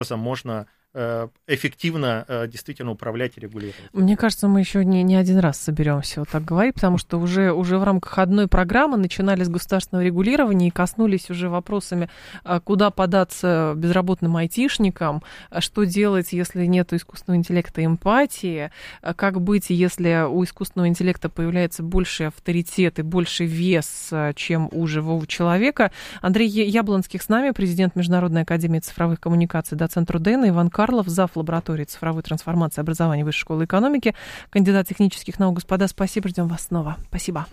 можно эффективно действительно управлять и регулировать. Мне кажется, мы еще не один раз соберемся вот так говорить, потому что уже в рамках одной программы начинали с государственного регулирования и коснулись уже вопросами, куда податься безработным айтишникам, что делать, если нет искусственного интеллекта и эмпатии, как быть, если у искусственного интеллекта появляется больший авторитет и больший вес, чем у живого человека. Андрей Яблонских с нами, президент Международной академии цифровых коммуникаций, доцент РУДН, Иван Карлов, зав. Лаборатории цифровой трансформации образования Высшей школы экономики, кандидат технических наук. Господа, спасибо, ждем вас снова. Спасибо.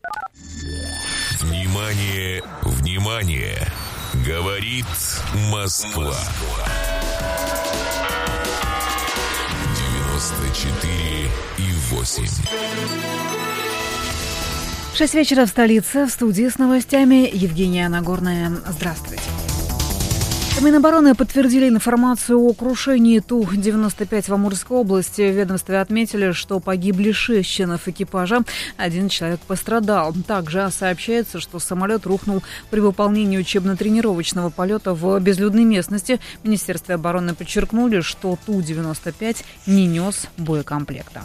Внимание, внимание! Говорит Москва. 94,8. 6 вечера в столице. В студии с новостями Евгения Нагорная. Здравствуйте. В Минобороны подтвердили информацию о крушении Ту-95 в Амурской области. В ведомстве отметили, что погибли 6 членов экипажа, 1 человек пострадал. Также сообщается, что самолет рухнул при выполнении учебно-тренировочного полета в безлюдной местности. В Министерстве обороны подчеркнули, что Ту-95 не нес боекомплекта.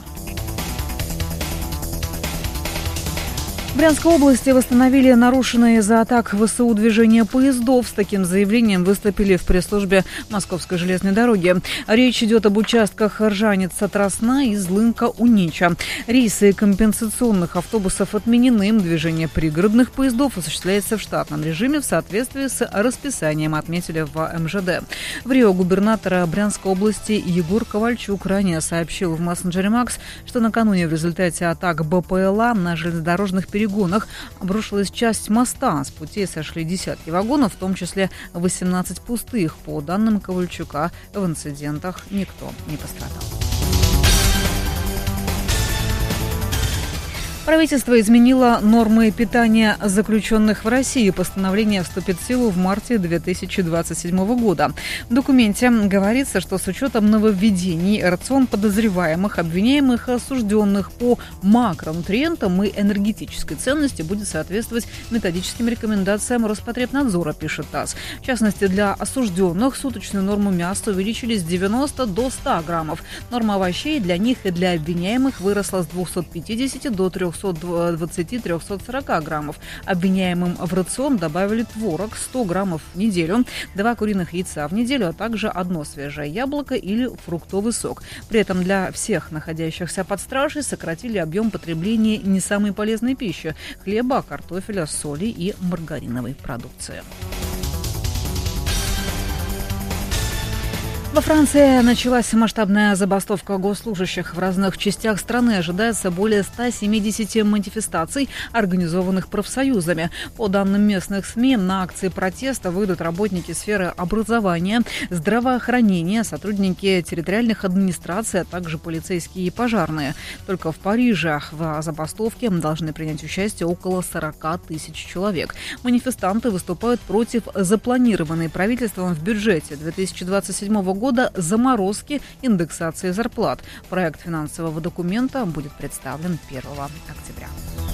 В Брянской области восстановили нарушенные из-за атак ВСУ движения поездов. С таким заявлением выступили в пресс-службе Московской железной дороги. Речь идет об участках Ржаница-Тросна и Злынка-Унича. Рейсы компенсационных автобусов отменены. Движение пригородных поездов осуществляется в штатном режиме в соответствии с расписанием, отметили в МЖД. В Рио губернатора Брянской области Егор Ковальчук ранее сообщил в мессенджере Макс, что накануне в результате атак БПЛА на железнодорожных перегонах обрушилась часть моста. С пути сошли десятки вагонов, в том числе 18 пустых. По данным Ковальчука, в инцидентах никто не пострадал. Правительство изменило нормы питания заключенных в России. Постановление вступит в силу в марте 2027 года. В документе говорится, что с учетом нововведений рацион подозреваемых, обвиняемых и осужденных по макронутриентам и энергетической ценности будет соответствовать методическим рекомендациям Роспотребнадзора, пишет ТАСС. В частности, для осужденных суточную норму мяса увеличили с 90 до 100 граммов. Норма овощей для них и для обвиняемых выросла с 250 до 320-340 граммов. Обвиняемым в рацион добавили творог 100 граммов в неделю, 2 куриных яйца в неделю, а также 1 свежее яблоко или фруктовый сок. При этом для всех находящихся под стражей сократили объем потребления не самой полезной пищи – хлеба, картофеля, соли и маргариновой продукции. Во Франции началась масштабная забастовка госслужащих. В разных частях страны ожидается более 170 манифестаций, организованных профсоюзами. По данным местных СМИ, на акции протеста выйдут работники сферы образования, здравоохранения, сотрудники территориальных администраций, а также полицейские и пожарные. Только в Париже в забастовке должны принять участие около 40 тысяч человек. Манифестанты выступают против запланированной правительством в бюджете 2027 года заморозки индексации зарплат. Проект финансового документа будет представлен 1 октября.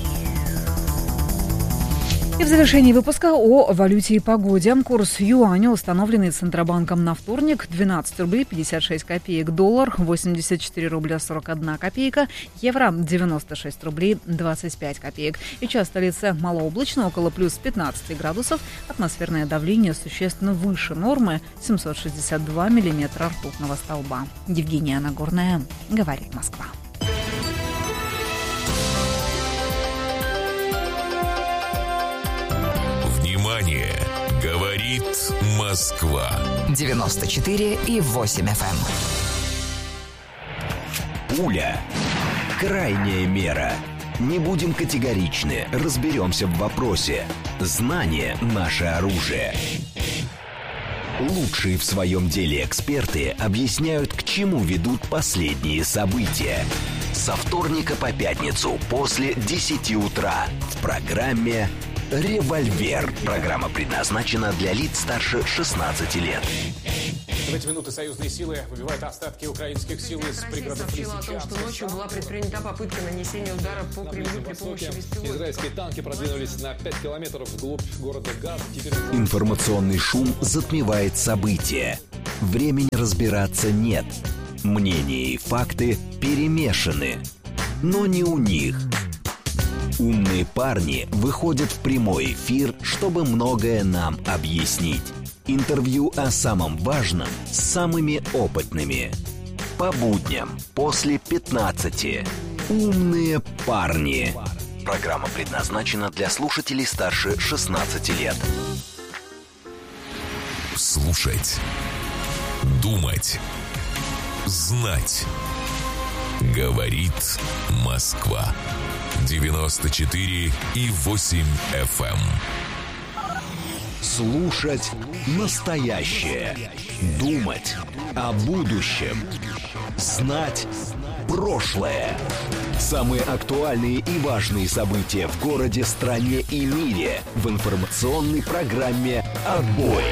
И в завершении выпуска о валюте и погоде. Курс юаня, установленный Центробанком на вторник, 12 рублей 56 копеек, доллар 84 рубля 41 копейка, евро 96 рублей 25 копеек. И час в столице малооблачно, около плюс 15 градусов. Атмосферное давление существенно выше нормы, 762 миллиметра ртутного столба. Евгения Нагорная, говорит Москва. Внимание! Говорит Москва. 94,8 FM. Пуля. Крайняя мера. Не будем категоричны, разберемся в вопросе. Знание – наше оружие. Лучшие в своем деле эксперты объясняют, к чему ведут последние события. Со вторника по пятницу после 10 утра в программе «Револьвер». Программа предназначена для лиц старше 16 лет. В эти минуты союзные силы выбивают остатки украинских сил из пригородов Лисичанска. Сообщила о том, что ночью была предпринята попытка нанесения удара по Кремлю при помощи беспилотников. Израильские танки продвинулись на 5 километров вглубь города Газ. Информационный шум затмевает события. времени разбираться нет. Мнения и факты перемешаны. Но не у них. Умные парни выходят в прямой эфир, чтобы многое нам объяснить. Интервью о самом важном с самыми опытными. По будням после 15. Умные парни. Программа предназначена для слушателей старше 16 лет. Слушать. Думать. Знать. Говорит Москва. 94,8 FM. Слушать настоящее. Думать о будущем. Знать прошлое. Самые актуальные и важные события в городе, стране и мире в информационной программе «Отбой».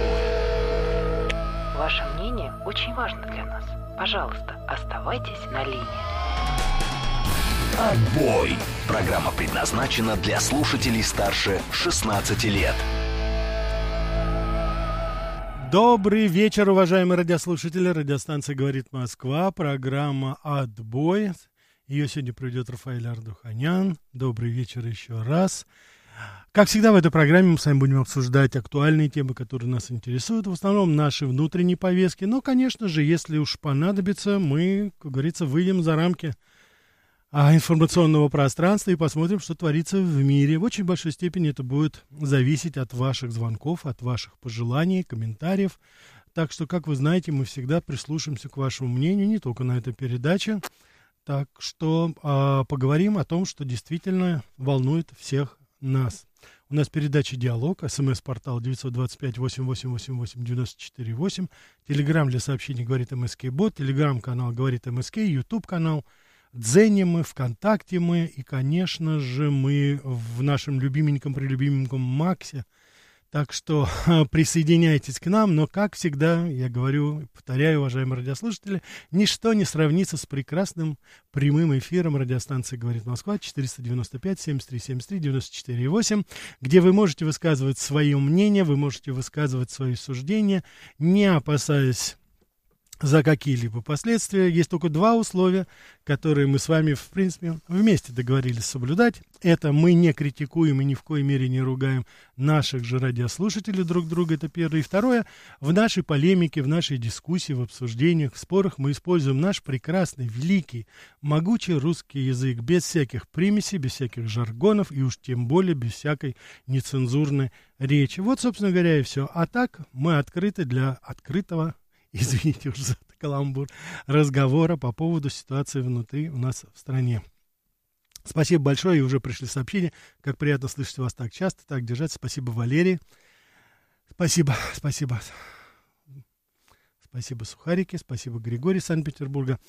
Ваше мнение очень важно для нас. Пожалуйста, оставайтесь на линии. «Отбой». Программа предназначена для слушателей старше 16 лет. Добрый вечер, уважаемые радиослушатели. Радиостанция «Говорит Москва». Программа «Отбой». Ее сегодня проведет Рафаэль Ардуханян. Добрый вечер еще раз. Как всегда в этой программе мы с вами будем обсуждать актуальные темы, которые нас интересуют. В основном наши внутренние повестки. Но, конечно же, если уж понадобится, мы, как говорится, выйдем за рамки информационного пространства и посмотрим, что творится в мире. В очень большой степени это будет зависеть от ваших звонков, от ваших пожеланий, комментариев. Так что, как вы знаете, мы всегда прислушаемся к вашему мнению, не только на этой передаче. Так что поговорим о том, что действительно волнует всех нас. У нас передача «Диалог», СМС-портал 925-8888-94-8, Телеграм для сообщений «Говорит МСК-бот», Телеграм-канал «Говорит МСК», Ютуб-канал, Дзене мы, ВКонтакте мы и, конечно же, мы в нашем любименьком-прелюбименьком Максе. Так что присоединяйтесь к нам, но, как всегда, я говорю, повторяю, уважаемые радиослушатели, ничто не сравнится с прекрасным прямым эфиром радиостанции «Говорит Москва» 495-7373-94-8, где вы можете высказывать свое мнение, вы можете высказывать свои суждения, не опасаясь за какие-либо последствия. Есть только два условия, которые мы с вами, в принципе, вместе договорились соблюдать. Это мы не критикуем и ни в коей мере не ругаем наших же радиослушателей друг друга. Это первое. И второе, в нашей полемике, в нашей дискуссии, в обсуждениях, в спорах мы используем наш прекрасный, великий, могучий русский язык без всяких примесей, без всяких жаргонов и уж тем более без всякой нецензурной речи. Вот, собственно говоря, и все. А так мы открыты для открытого, извините уже за каламбур, разговора по поводу ситуации внутри у нас в стране. Спасибо большое, и уже пришли сообщения. Как приятно слышать вас так часто, так держать. Спасибо, Валерий. Спасибо. Спасибо, Сухарики. Спасибо, Григорий из Санкт-Петербурга.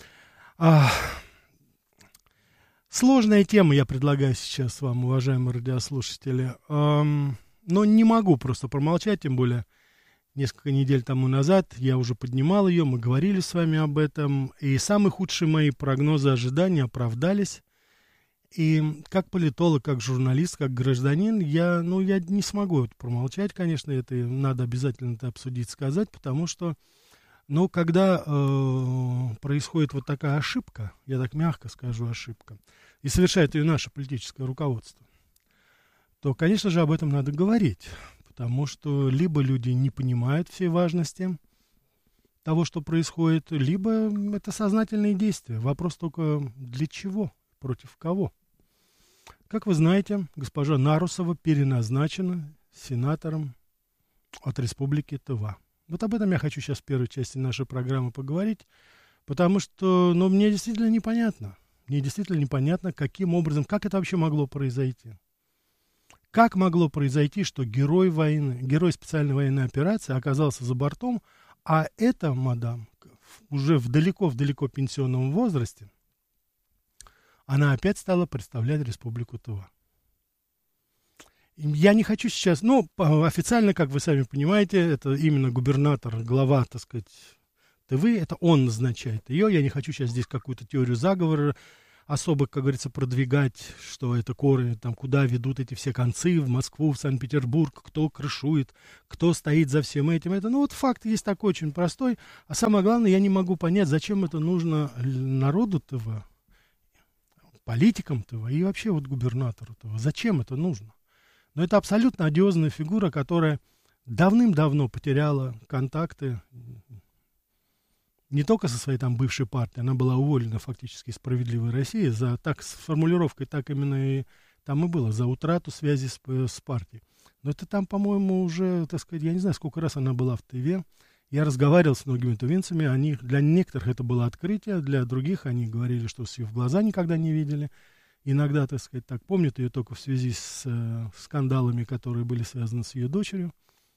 Сложная тема я предлагаю сейчас вам, уважаемые радиослушатели. Но не могу просто промолчать, тем более несколько недель тому назад я уже поднимал ее, мы говорили с вами об этом, и самые худшие мои прогнозы, ожидания оправдались. И как политолог, как журналист, как гражданин, я не смогу это промолчать, конечно, это надо обязательно это обсудить, сказать, потому что, когда происходит вот такая ошибка, я так мягко скажу, ошибка, и совершает ее наше политическое руководство, то, конечно же, об этом надо говорить. Потому что либо люди не понимают всей важности того, что происходит, либо это сознательные действия. Вопрос только для чего, против кого. Как вы знаете, госпожа Нарусова переназначена сенатором от Республики Тыва. Вот об этом я хочу сейчас в первой части нашей программы поговорить, потому что мне действительно непонятно. Мне действительно непонятно, каким образом, как это вообще могло произойти. Как могло произойти, что герой войны, герой специальной военной операции оказался за бортом, а эта мадам уже в далеко пенсионном возрасте, она опять стала представлять Республику Тыва. Я не хочу сейчас, официально, как вы сами понимаете, это именно губернатор, глава, так сказать, Тывы, это он назначает ее. Я не хочу сейчас здесь какую-то теорию заговора особо, как говорится, продвигать, что это корни, там, куда ведут эти все концы, в Москву, в Санкт-Петербург, кто крышует, кто стоит за всем этим. Это, ну, вот факт есть такой очень простой. А самое главное, я не могу понять, зачем это нужно народу-то, политикам-то и вообще вот губернатору-то. Зачем это нужно? Но это абсолютно одиозная фигура, которая давным-давно потеряла контакты не только со своей там бывшей партией, она была уволена фактически из «Справедливой России» за, так, с формулировкой, так именно и там и было, за утрату связи с партией. Но это там, по-моему, уже, так сказать, я не знаю, сколько раз она была в ТВ. Я разговаривал с многими тувинцами, для некоторых это было открытие, для других они говорили, что ее в глаза никогда не видели. Иногда, так сказать, так помнят ее только в связи с скандалами, которые были связаны с ее дочерью.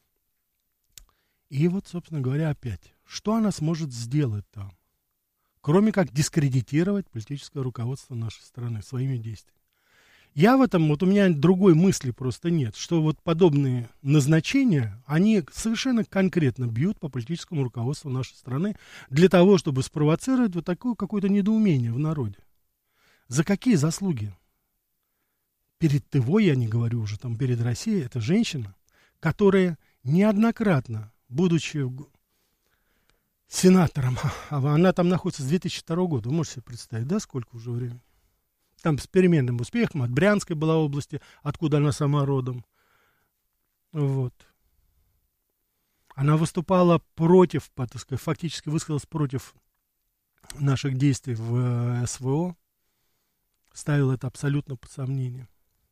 И вот, собственно говоря, опять. Что она сможет сделать там? Кроме как дискредитировать политическое руководство нашей страны своими действиями. Я в этом, вот у меня другой мысли просто нет, что вот подобные назначения, они совершенно конкретно бьют по политическому руководству нашей страны для того, чтобы спровоцировать вот такое какое-то недоумение в народе. За какие заслуги? Перед ТВ, я не говорю уже, там перед Россией, это женщина, которая неоднократно, будучи сенатором, она там находится с 2002 года, вы можете себе представить, да, сколько уже времени? Там с переменным успехом, от Брянской была области, откуда она сама родом. Вот. Она выступала против, так сказать, фактически высказалась против наших действий в СВО, ставила это абсолютно под сомнение.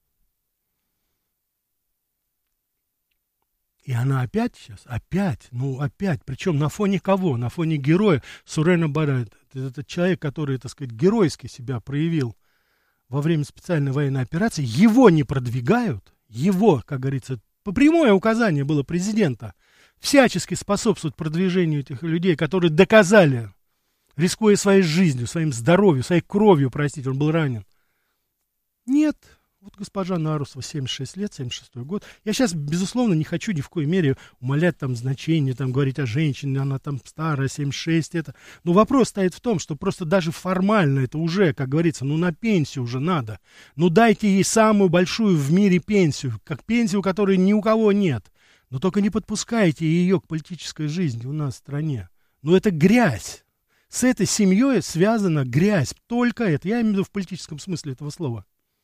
И она опять сейчас, опять, причем на фоне кого? На фоне героя Сурена Барат. Это человек, который, так сказать, геройски себя проявил во время специальной военной операции. Его не продвигают, его, как говорится, по прямое указание было президента, всячески способствует продвижению этих людей, которые доказали, рискуя своей жизнью, своим здоровьем, своей кровью, простите, он был ранен. Нет. Вот госпожа Нарусова, 76 лет, 76-й год. Я сейчас, безусловно, не хочу ни в коей мере умалять там значение, там говорить о женщине, она там старая, 76, это. Но вопрос стоит в том, что просто даже формально это уже, как говорится, на пенсию уже надо. Дайте ей самую большую в мире пенсию, как пенсию, которой ни у кого нет. Но только не подпускайте ее к политической жизни у нас в стране. Это грязь. С этой семьей связана грязь. Только это. Я имею в виду в политическом смысле этого слова.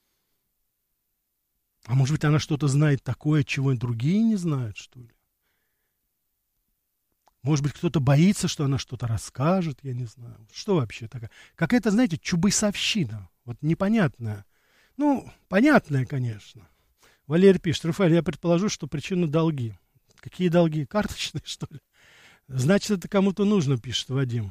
А может быть, она что-то знает такое, чего и другие не знают, что ли? Может быть, кто-то боится, что она что-то расскажет, я не знаю. Что вообще такое? Какая-то, знаете, чубысовщина. Вот непонятная. Понятная, конечно. Валерий пишет: Рафаэль, я предположу, что причина долги. Какие долги? Карточные, что ли? Значит, это кому-то нужно, пишет Вадим.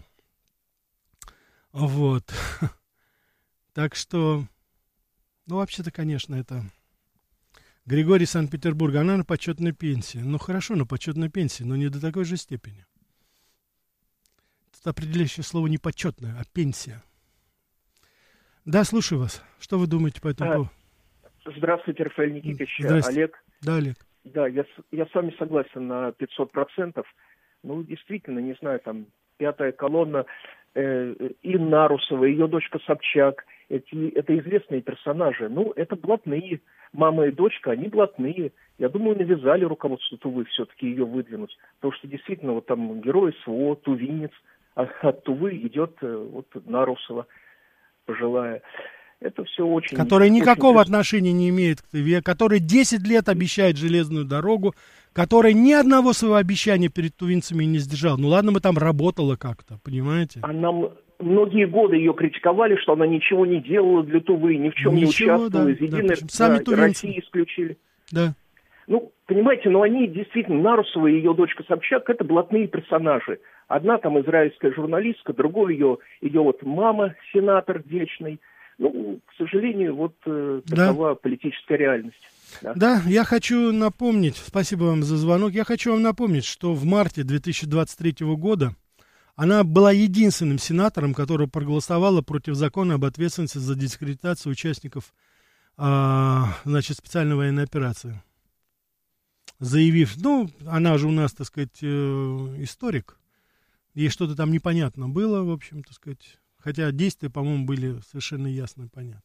Вот. Так что, вообще-то, конечно, это... Григорий, Санкт-Петербург, она на почетной пенсии. Хорошо, на почетной пенсии, но не до такой же степени. Тут определяющее слово не почетная, а пенсия. Да, слушаю вас. Что вы думаете по этому поводу? Здравствуйте, Рафаэль Никитич. Олег. Да, Олег. Да, я с вами согласен на 500%. Действительно, не знаю, там, пятая колонна, и Нарусова, ее дочка Собчак, это известные персонажи. Это блатные. Мама и дочка, они блатные. Я думаю, навязали руководству Тувы все-таки ее выдвинуть. Потому что действительно, там герой СВО, тувинец, а от Тувы идет Нарусова, пожилая. Это все очень... Которая никакого отношения не имеет к Туве, которая 10 лет обещает железную дорогу, которая ни одного своего обещания перед тувинцами не сдержала. Ладно, мы там работала как-то, понимаете? Многие годы ее критиковали, что она ничего не делала для Тувы, ни в чем не участвовала. Из Единой России исключили. Да. Понимаете, они действительно, Нарусова и ее дочка Собчак, это блатные персонажи. Одна там израильская журналистка, другой ее мама, сенатор вечный. К сожалению, такова политическая реальность. Да, я хочу напомнить, спасибо вам за звонок, я хочу вам напомнить, что в марте 2023 года она была единственным сенатором, которая проголосовала против закона об ответственности за дискредитацию участников специальной военной операции. Заявив, она же у нас, так сказать, историк, ей что-то там непонятно было, в общем, так сказать. Хотя действия, по-моему, были совершенно ясно и понятны.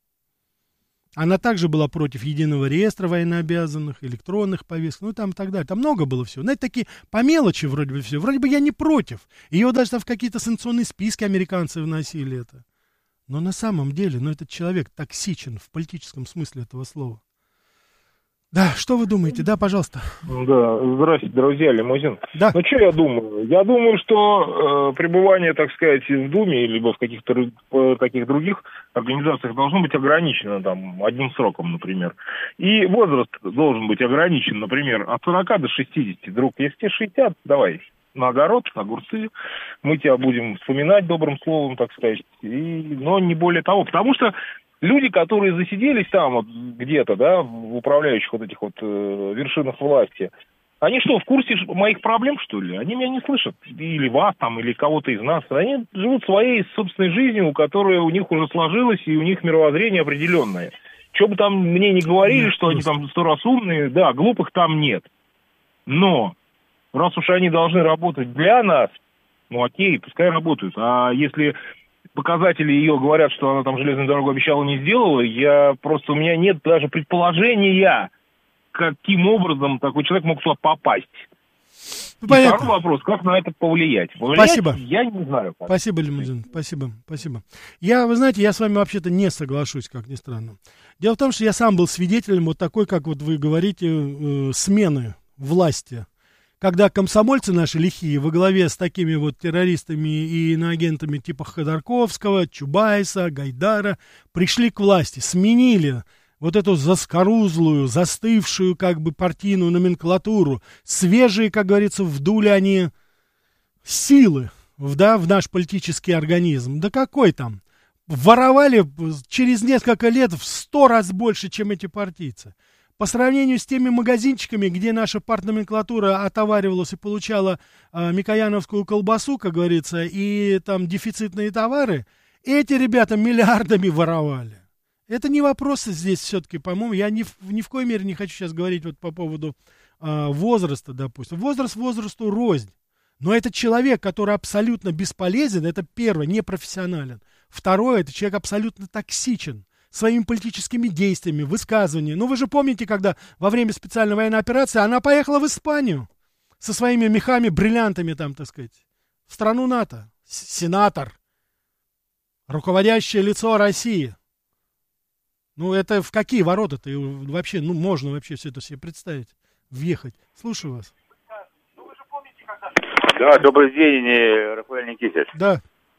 Она также была против единого реестра военнообязанных, электронных повесток, ну там и так далее. Там много было всего. Знаете, такие по мелочи вроде бы все. Вроде бы я не против. Ее даже там в какие-то санкционные списки американцы вносили это. Но на самом деле, этот человек токсичен в политическом смысле этого слова. Да, что вы думаете? Да, пожалуйста. Да, здравствуйте, друзья, Лимузин. Да. Ну, что я думаю? Я думаю, что пребывание, так сказать, в Думе, либо в каких-то таких других организациях должно быть ограничено, там, одним сроком, например. И возраст должен быть ограничен, например, от 40 до 60. Друг, если тебе 60, давай на огород, огурцы, мы тебя будем вспоминать добрым словом, так сказать, но не более того. Потому что люди, которые засиделись там вот где-то, да, в управляющих вот этих вот вершинах власти, они что, в курсе моих проблем, что ли? Они меня не слышат. Или вас там, или кого-то из нас. Они живут своей собственной жизнью, которая у них уже сложилась, и у них мировоззрение определенное. Что бы там мне не говорили, что они там 100 раз умные, да, глупых там нет. Но раз уж они должны работать для нас, ну окей, пускай работают. А если показатели ее говорят, что она там железную дорогу обещала, не сделала, у меня нет даже предположения, каким образом такой человек мог туда попасть. И второй вопрос, как на это повлиять? Спасибо. Я не знаю. Как. Спасибо, Лимузин, спасибо. Вы знаете, я с вами вообще-то не соглашусь, как ни странно. Дело в том, что я сам был свидетелем вот такой, как вот вы говорите, смены власти. Когда комсомольцы наши лихие во главе с такими вот террористами и иноагентами типа Ходорковского, Чубайса, Гайдара пришли к власти, сменили вот эту заскорузлую, застывшую как бы партийную номенклатуру, свежие, как говорится, вдули они силы, в наш политический организм. Да какой там? Воровали через несколько лет в 100 раз больше, чем эти партийцы. По сравнению с теми магазинчиками, где наша партноменклатура отоваривалась и получала микояновскую колбасу, как говорится, и там дефицитные товары, эти ребята миллиардами воровали. Это не вопрос здесь все-таки, по-моему, я ни в коей мере не хочу сейчас говорить вот по поводу возраста, допустим. Возраст возрасту рознь. Но это человек, который абсолютно бесполезен, это первое, непрофессионален. Второе, это человек абсолютно токсичен своими политическими действиями, высказываниями. Ну, вы же помните, когда во время специальной военной операции она поехала в Испанию со своими мехами, бриллиантами там, так сказать, в страну НАТО. Сенатор, руководящее лицо России. Ну, это в какие ворота-то вообще, можно вообще все это себе представить, въехать. Слушаю вас. Да, добрый день, Рафаэль Никитич. Да.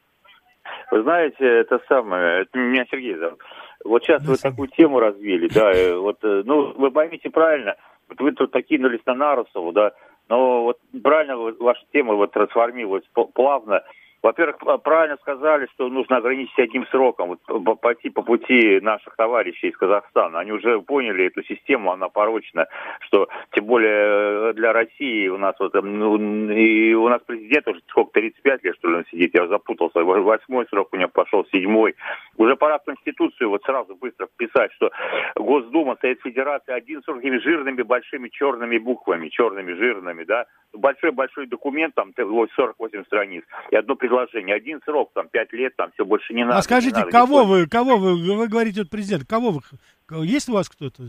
Вы знаете, это меня Сергей зовут. Вот сейчас вы такую тему развили, да, вы поймите правильно, вы тут кинулись на Нарусову, да, но вот правильно ваша тема трансформировалась плавно. Во-первых, правильно сказали, что нужно ограничить одним сроком, пойти по пути наших товарищей из Казахстана. Они уже поняли эту систему, она порочна, что тем более для России у нас и у нас президент уже 35 лет, что ли, он сидит, я запутался, 8-й срок у него пошел, 7-й. Уже пора в Конституцию сразу быстро вписать, что Госдума, Совет Федерации, один срок такими жирными большими черными буквами, черными жирными, да, большой документ, там 48 страниц, и одно предложение, один срок, там 5 лет, там все больше не надо. А скажите, кого вы говорите, вот президент, есть у вас кто-то?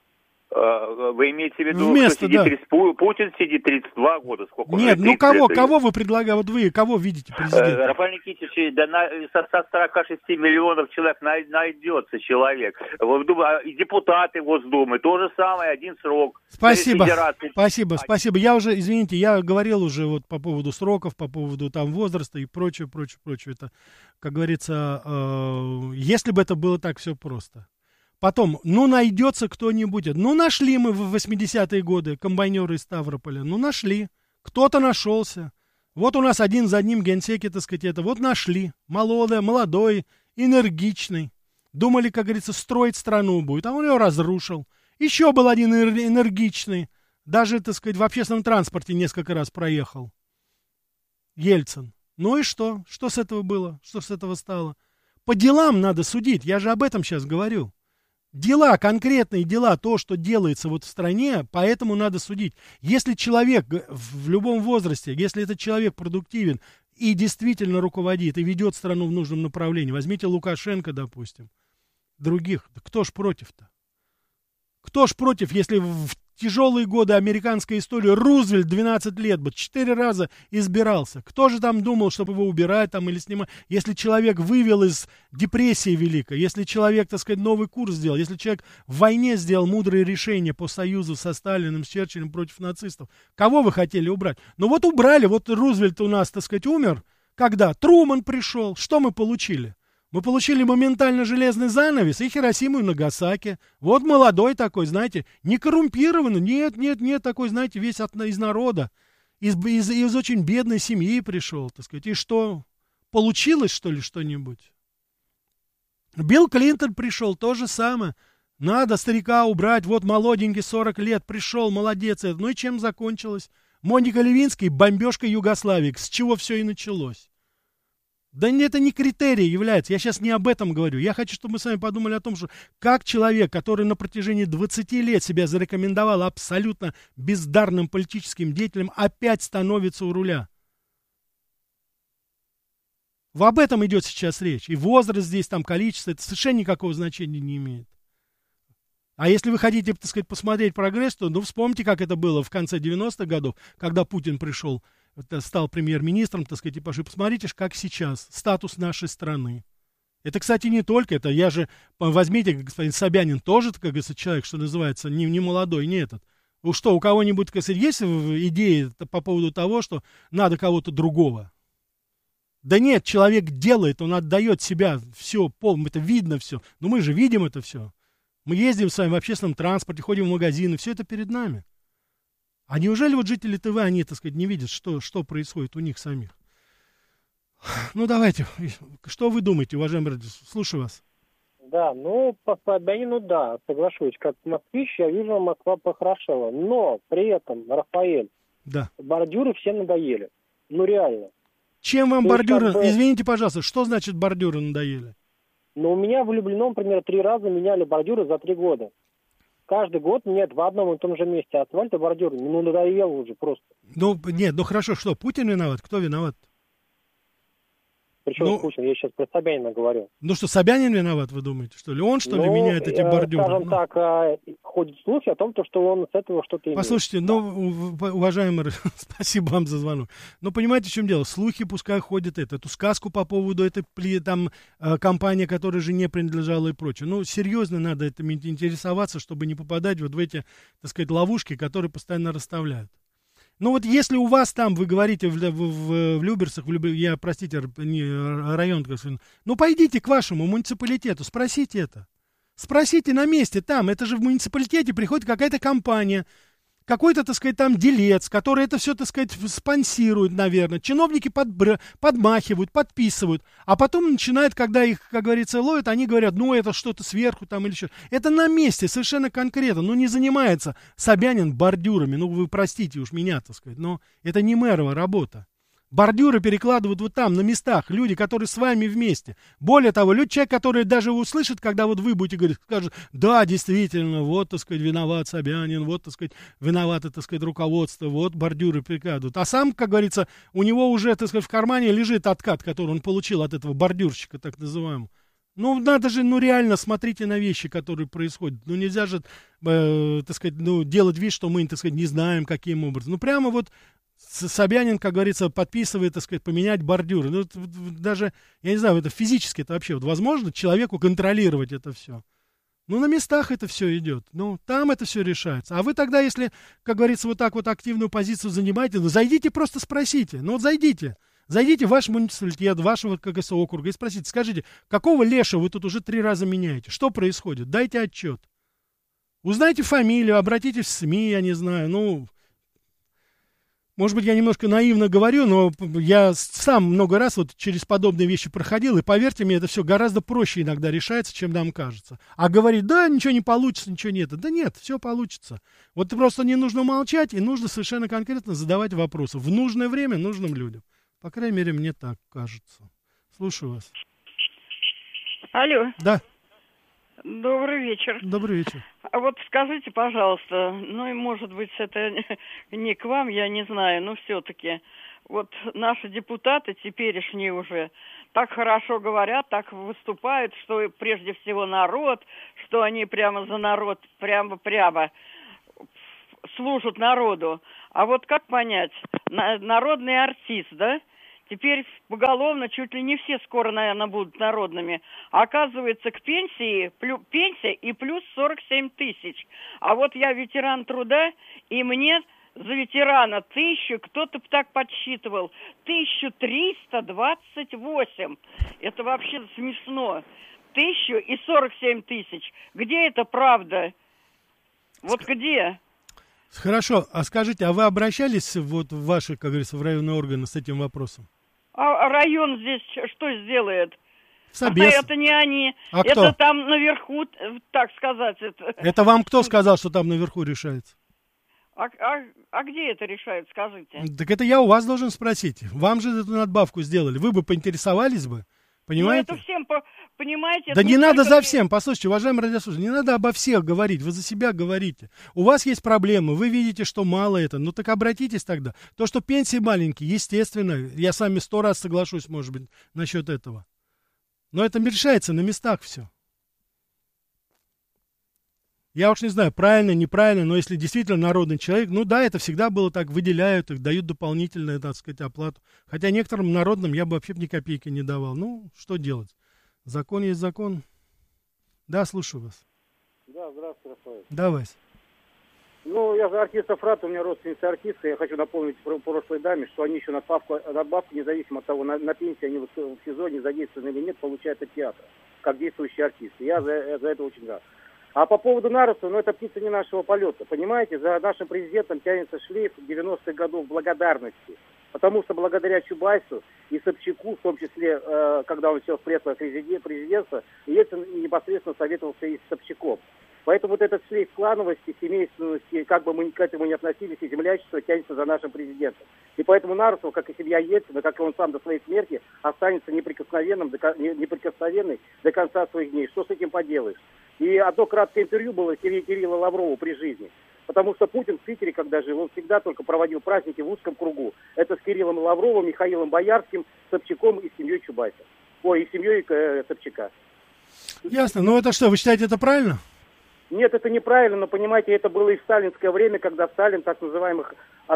Вы имеете в виду, вместо, что сидит Путин сидит 32 года, сколько? Нет, кого вы предлагаете, вот вы, кого видите президента? Рафаэль Никитич, со 46 миллионов человек найдется человек. Депутаты Госдумы, то же самое, один срок. Спасибо. Я уже, извините, я говорил уже вот по поводу сроков, по поводу там возраста и прочее. Это, как говорится, если бы это было так все просто. Потом, найдется кто-нибудь. Нашли мы в 80-е годы комбайнеры из Ставрополя. Нашли. Кто-то нашелся. Вот у нас один за одним генсеки, так сказать, вот нашли. Молодой, энергичный. Думали, как говорится, строить страну будет. А он ее разрушил. Еще был один энергичный. Даже, так сказать, в общественном транспорте несколько раз проехал. Ельцин. Ну и что? Что с этого было? Что с этого стало? По делам надо судить. Я же об этом сейчас говорю. Дела, конкретные дела, то, что делается вот в стране, поэтому надо судить. Если человек в любом возрасте, если этот человек продуктивен, и действительно руководит, и ведет страну в нужном направлении. Возьмите Лукашенко, допустим, других. Да кто ж против-то? Кто ж против, если в тяжелые годы американской истории Рузвельт 12 лет бы 4 раза избирался? Кто же там думал, чтобы его убирать там или снимать? Если человек вывел из депрессии великой, если человек, так сказать, новый курс сделал, если человек в войне сделал мудрые решения по союзу со Сталиным, с Черчиллем против нацистов, кого вы хотели убрать? Ну вот убрали, вот Рузвельт у нас, так сказать, умер. Когда? Труман пришел. Что мы получили? Мы получили моментально железный занавес и Хиросиму и Нагасаки. Вот молодой такой, знаете, не коррумпированный, нет, такой, знаете, весь из народа, из очень бедной семьи пришел, так сказать. И что, получилось, что ли, что-нибудь? Билл Клинтон пришел, то же самое. Надо старика убрать, вот молоденький, 40 лет, пришел, молодец. Ну и чем закончилось? Моника Левинский, бомбежка Югославии, с чего все и началось. Да это не критерий является, я сейчас не об этом говорю. Я хочу, чтобы мы с вами подумали о том, что как человек, который на протяжении 20 лет себя зарекомендовал абсолютно бездарным политическим деятелем, опять становится у руля. Об этом идет сейчас речь. И возраст здесь, там количество, это совершенно никакого значения не имеет. А если вы хотите, так сказать, посмотреть прогресс, то вспомните, как это было в конце 90-х годов, когда Путин пришел, стал премьер-министром, так сказать, и посмотрите, как сейчас статус нашей страны. Это, кстати, не только это. Я же, возьмите, господин Собянин, тоже, как говорится, человек, что называется, не молодой, не этот. Что, у кого-нибудь, так сказать, есть идеи по поводу того, что надо кого-то другого? Да нет, человек делает, он отдает себя, все, это видно все. Но мы же видим это все. Мы ездим с вами в общественном транспорте, ходим в магазины, все это перед нами. А неужели вот жители ТВ, они, так сказать, не видят, что происходит у них самих? Ну, давайте, что вы думаете, уважаемый радио? Слушаю вас. Да, по Собянину, да, соглашусь. Как москвич, я вижу, Москва похорошела. Но при этом, Рафаэль, да, бордюры все надоели. Реально. Чем вам бордюры, извините, пожалуйста, что значит бордюры надоели? У меня в Люблино, например, 3 раза меняли бордюры за 3 года. Каждый год нет в одном и том же месте асфальта бордюры. Надоело уже просто. Хорошо, что, Путин виноват? Кто виноват? Причем Путин, я сейчас про Собянина говорю. Что, Собянин виноват, вы думаете, что ли? Он, что ли, меняет эти бордюры? Скажем так, ходят слухи о том, что он с этого что-то имеет. Послушайте, уважаемый, спасибо вам за звонок. Но понимаете, в чем дело? Слухи пускай ходят эту сказку по поводу этой там компании, которая же не принадлежала и прочее. Серьезно надо этим интересоваться, чтобы не попадать вот в эти, так сказать, ловушки, которые постоянно расставляют. Если у вас там, вы говорите, в Люберцах, простите, район, пойдите к вашему муниципалитету, спросите это. Спросите на месте там, это же в муниципалитете приходит какая-то компания, какой-то, так сказать, там делец, который это все, так сказать, спонсирует, наверное. Чиновники подмахивают, подписывают, а потом начинают, когда их, как говорится, ловят, они говорят, это что-то сверху там или что. Это на месте, совершенно конкретно. Не занимается Собянин бордюрами. Вы простите уж меня, так сказать, но это не мэрова работа. Бордюры перекладывают вот там, на местах, люди, которые с вами вместе. Более того, человек, который даже услышит, когда вот вы будете говорить, скажет, да, действительно, вот, так сказать, виноват Собянин, вот, так сказать, виновато, так сказать, руководство, вот, бордюры перекладывают. А сам, как говорится, у него уже, так сказать, в кармане лежит откат, который он получил от этого бордюрщика, так называемого. Надо же, реально смотрите на вещи, которые происходят. Нельзя же, так сказать, делать вид, что мы, так сказать, не знаем, каким образом. Прямо вот Собянин, как говорится, подписывает, так сказать, поменять бордюры. Даже, я не знаю, это физически это вообще возможно человеку контролировать это все. На местах это все идет. Там это все решается. А вы тогда, если, как говорится, вот так вот активную позицию занимаете, зайдите, просто спросите. Зайдите. Зайдите в ваш муниципалитет, вашего, как говорится, округа и спросите, скажите, какого леша вы тут уже 3 раза меняете? Что происходит? Дайте отчет. Узнайте фамилию, обратитесь в СМИ, я не знаю, может быть, я немножко наивно говорю, но я сам много раз вот через подобные вещи проходил, и поверьте мне, это все гораздо проще иногда решается, чем нам кажется. А говорить, да, ничего не получится, ничего нет. Да нет, все получится. Вот просто не нужно молчать, и нужно совершенно конкретно задавать вопросы в нужное время нужным людям. По крайней мере, мне так кажется. Слушаю вас. Алло. Да. Добрый вечер. Добрый вечер. А вот скажите, пожалуйста, и может быть это не к вам, я не знаю, но все-таки, вот наши депутаты теперешние уже так хорошо говорят, так выступают, что прежде всего народ, что они прямо за народ, прямо служат народу. А вот как понять, народный артист, да? Теперь поголовно чуть ли не все скоро, наверное, будут народными. А оказывается, к пенсия и плюс 47 тысяч. А вот я ветеран труда, и мне за ветерана 1000, кто-то так подсчитывал, 1328. Это вообще смешно. 1000 и 47 тысяч. Где это правда? Вот где? Хорошо, а скажите, а вы обращались вот в ваши, как говорится, в районные органы с этим вопросом? А район здесь что сделает? Собес. Это не они. А это кто? Там наверху, так сказать. Это вам кто сказал, что там наверху решается? А где это решают, скажите? Так это я у вас должен спросить. Вам же эту надбавку сделали. Вы бы поинтересовались бы, понимаете? Ну, это всем, понимаете? Да не надо за всем. Послушайте, уважаемые радиослушатели, не надо обо всех говорить. Вы за себя говорите. У вас есть проблемы, вы видите, что мало это. Ну так обратитесь тогда. То, что пенсии маленькие, естественно. Я с вами 100 раз соглашусь, может быть, насчет этого. Но это решается на местах все. Я уж не знаю, правильно, неправильно, но если действительно народный человек, ну да, это всегда было так, выделяют их, дают дополнительную, так сказать, оплату. Хотя некоторым народным я бы вообще ни копейки не давал. Ну, что делать? Закон есть закон. Да, слушаю вас. Да, здравствуйте, Рафаэль. Давай. Ну, я же артистов рад, у меня родственница артистка. Я хочу напомнить прошлой даме, что они еще надбавку независимо от того, на пенсии они в сезоне задействованы или нет, получают от театра, как действующие артисты. Я за это очень рад. А по поводу Нарусова, ну, это птица не нашего полета. Понимаете, за нашим президентом тянется шлейф 90-х годов благодарности. Потому что благодаря Чубайсу и Собчаку, в том числе, когда он сел в кресло президентства, Ельцин непосредственно советовался и с Собчаком. Поэтому вот этот шлейф клановости, семейственности, как бы мы к этому ни относились, и землячество тянется за нашим президентом. И поэтому Нарусов, как и семья Ельцина, как и он сам до своей смерти, останется неприкосновенной до конца своих дней. Что с этим поделаешь? И одно краткое интервью было Кирилла Лаврова при жизни. Потому что Путин в Питере, когда жил, он всегда только проводил праздники в узком кругу. Это с Кириллом Лавровым, Михаилом Боярским, Собчаком и семьей Чубайса. Ой, и семьей Собчака. Ясно. Ну это что, вы считаете это правильно? Нет, это неправильно, но, понимаете, это было и в сталинское время, когда Сталин так называемых от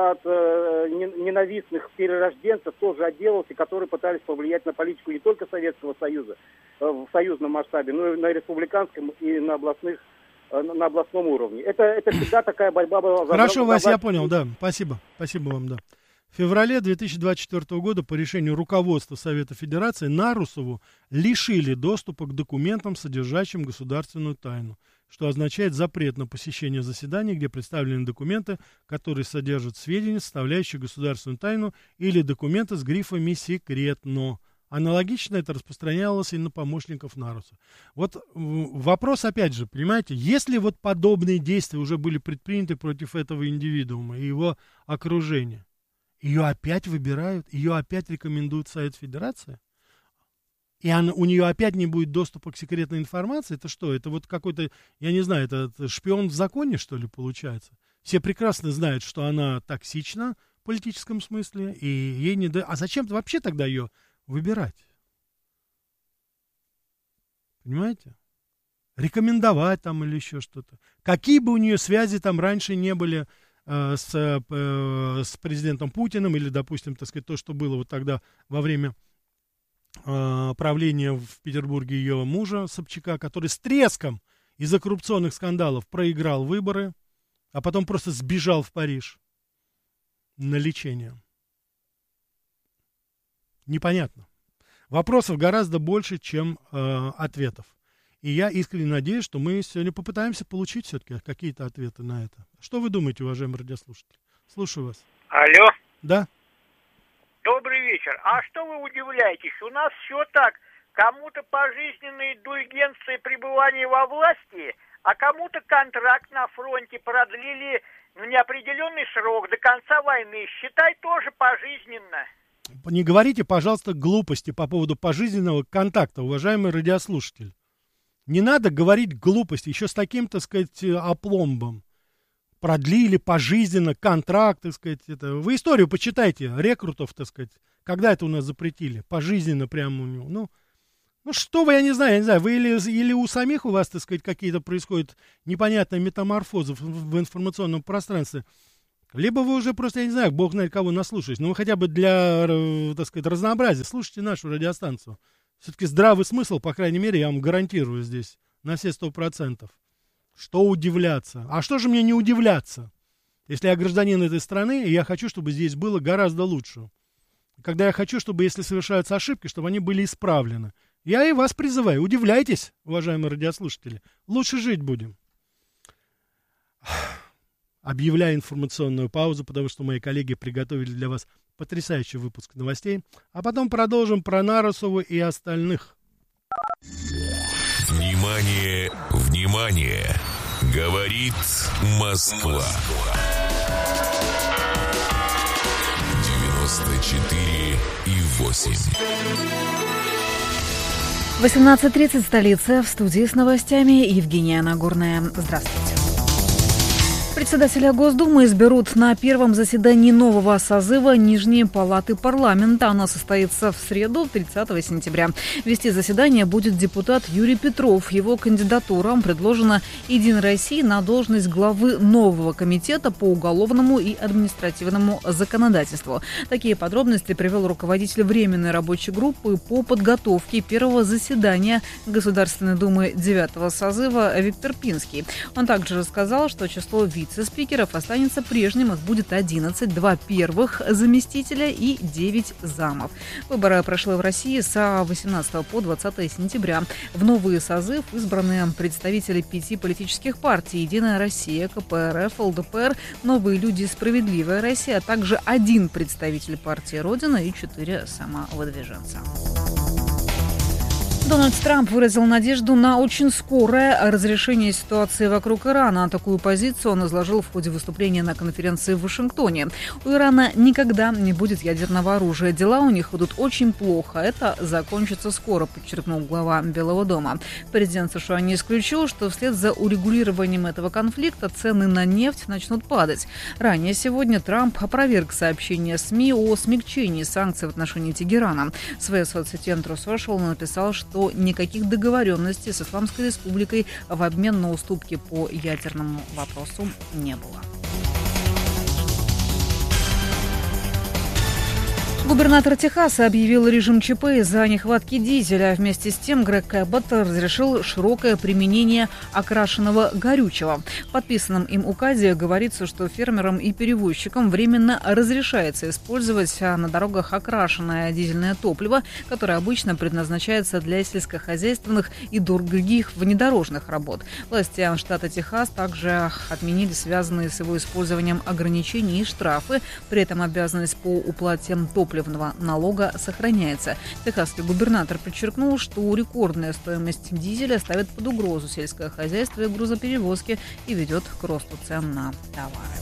ненавистных перерожденцев тоже отделался, которые пытались повлиять на политику не только Советского Союза в союзном масштабе, но и на республиканском и на областном уровне. Это всегда такая борьба была. Хорошо, Вася, я понял, да. Спасибо. Спасибо вам, да. В феврале 2024 года по решению руководства Совета Федерации Нарусову лишили доступа к документам, содержащим государственную тайну, что означает запрет на посещение заседаний, где представлены документы, которые содержат сведения, составляющие государственную тайну, или документы с грифами «секретно». Аналогично это распространялось и на помощников Наруса. Вот вопрос, опять же, понимаете, если вот подобные действия уже были предприняты против этого индивидуума и его окружения, ее опять выбирают, ее опять рекомендует Совет Федерации, и у нее опять не будет доступа к секретной информации, это что? Это вот какой-то, я не знаю, это шпион в законе, что ли, получается? Все прекрасно знают, что она токсична в политическом смысле, и ей не дают. А зачем вообще тогда ее выбирать? Понимаете? Рекомендовать там или еще что-то. Какие бы у нее связи там раньше не были с президентом Путиным, или, допустим, так сказать, то, что было вот тогда во время правления в Петербурге ее мужа Собчака, который с треском из-за коррупционных скандалов проиграл выборы, а потом просто сбежал в Париж на лечение. Непонятно. Вопросов гораздо больше, чем ответов. И я искренне надеюсь, что мы сегодня попытаемся получить все-таки какие-то ответы на это. Что вы думаете, уважаемые радиослушатели? Слушаю вас. Алло. Да. Добрый вечер. А что вы удивляетесь? У нас все так. Кому-то пожизненные индульгенции пребывания во власти, а кому-то контракт на фронте продлили в неопределенный срок до конца войны. Считай, тоже пожизненно. Не говорите, пожалуйста, глупости по поводу пожизненного контакта, уважаемый радиослушатель. Не надо говорить глупости, еще с таким, так сказать, опломбом. продлили пожизненно контракт, так сказать. Вы историю почитайте, рекрутов, так сказать. Когда это у нас запретили? Пожизненно прямо у него. Ну что вы, я не знаю, вы или у самих у вас, так сказать, какие-то происходят непонятные метаморфозы в информационном пространстве, либо вы уже просто, я не знаю, бог знает кого наслушались, но вы хотя бы для, так сказать, разнообразия слушайте нашу радиостанцию. Все-таки здравый смысл, по крайней мере, я вам гарантирую здесь на все 100%. Что удивляться? А что же мне не удивляться? Если я гражданин этой страны, и я хочу, чтобы здесь было гораздо лучше. Когда я хочу, чтобы, если совершаются ошибки, чтобы они были исправлены. Я и вас призываю, удивляйтесь, уважаемые радиослушатели. Лучше жить будем. Объявляю информационную паузу, потому что мои коллеги приготовили для вас потрясающий выпуск новостей. А потом продолжим про Нарусову и остальных. Внимание, внимание! Говорит Москва. 94,8. 18:30, столица. В студии с новостями Евгения Нагорная. Здравствуйте. Председателя Госдумы изберут на первом заседании нового созыва Нижней палаты парламента. Оно состоится в среду, 30 сентября. Вести заседание будет депутат Юрий Петров. Его кандидатура предложена «Единой России» на должность главы нового комитета по уголовному и административному законодательству. Такие подробности привел руководитель Временной рабочей группы по подготовке первого заседания Государственной Думы 9-го созыва Виктор Пинский. Он также рассказал, что число вице-спикеров останется прежним. Их будет 11, 2 первых заместителя и 9 замов. Выборы прошли в России с 18 по 20 сентября. В новый созыв избраны представители 5 политических партий: «Единая Россия», КПРФ, ЛДПР, «Новые люди», «Справедливая Россия», а также 1 представитель партии «Родина» и 4 самовыдвиженца. Дональд Трамп выразил надежду на очень скорое разрешение ситуации вокруг Ирана. Такую позицию он изложил в ходе выступления на конференции в Вашингтоне. У Ирана никогда не будет ядерного оружия. Дела у них идут очень плохо. Это закончится скоро, подчеркнул глава Белого дома. Президент США не исключил, что вслед за урегулированием этого конфликта цены на нефть начнут падать. Ранее сегодня Трамп опроверг сообщения СМИ о смягчении санкций в отношении Тегерана. В своей соцсети Truth Social написал, что никаких договоренностей с Исламской Республикой в обмен на уступки по ядерному вопросу не было. Губернатор Техаса объявил режим ЧП из-за нехватки дизеля. Вместе с тем Грег Эббот разрешил широкое применение окрашенного горючего. В подписанном им указе говорится, что фермерам и перевозчикам временно разрешается использовать на дорогах окрашенное дизельное топливо, которое обычно предназначается для сельскохозяйственных и других внедорожных работ. Власти штата Техас также отменили связанные с его использованием ограничения и штрафы. При этом обязанность по уплате топливного налога сохраняется. Техасский губернатор подчеркнул, что рекордная стоимость дизеля ставит под угрозу сельское хозяйство и грузоперевозки и ведет к росту цен на товары.